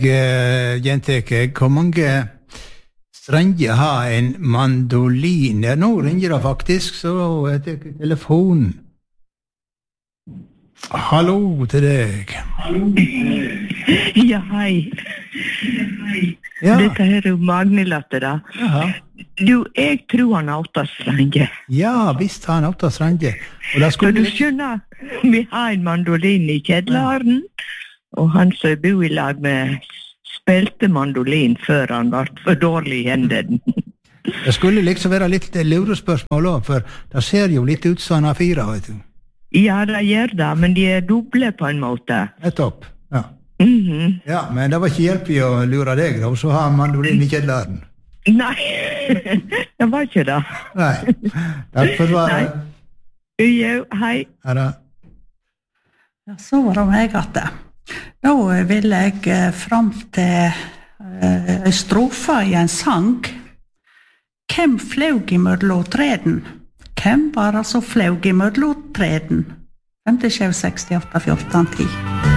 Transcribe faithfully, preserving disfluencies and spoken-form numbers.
Jenteke, hvor mange strenger har en mandolin? Ja, nå ringer det faktisk, så jeg tar telefonen. Hallo til deg. Ja, hei. Ja. Dette her er jo Magnelatte da. Jaha. Du, jeg tror han har åtta strenger. Ja, visst har han åtta strenger. Og da Så skulle du skjønner, vi har en mandolin i kjedlaren, og han som bor i lag med spilte mandolin før han var for dårlig i hendene. Det skulle liksom være litt lurespørsmål også, for det ser jo litt ut som han har fire, vet du. Ja, det gjør det, men de er doble på en måte. Nettopp, ja. Mhm. Ja, men det var ikke hjelp i å lure deg, da, så har han mandolin i kjedlaren. Nei, det var ikke det. Nei, takk for svaret. Jo, hei. Ha det. Ja, så var det meg at det. Da vil jeg fram til uh, en strofe i en sang. Hvem flaug i mødlåtreden? Hvem var det som flaug i mødlåtreden? fem sju seks åtte fjorten ti